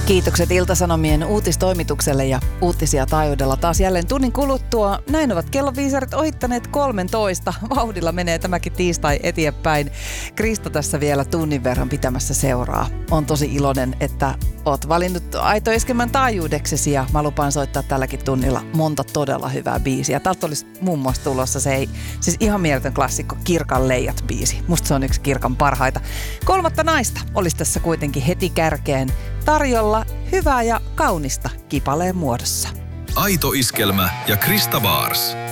Kiitokset Ilta-Sanomien uutistoimitukselle ja uutisia taajuudella taas jälleen tunnin kuluttua. Näin ovat kelloviisarit ohittaneet 13. Vauhdilla menee tämäkin tiistai eteenpäin. Krista tässä vielä tunnin verran pitämässä seuraa. On tosi iloinen, että oot valinnut Aito Iskelmän taajuudeksesi ja mä lupaan soittaa tälläkin tunnilla monta todella hyvää biisiä. Täältä olisi muun muassa tulossa siis ihan mieletön klassikko Kirkan Leijat-biisi. Musta se on yksi Kirkan parhaita. 3 naista olisi tässä kuitenkin heti kärkeen tarjolla hyvää ja kaunista kipaleen muodossa. Aito Iskelmä ja Krista Baars.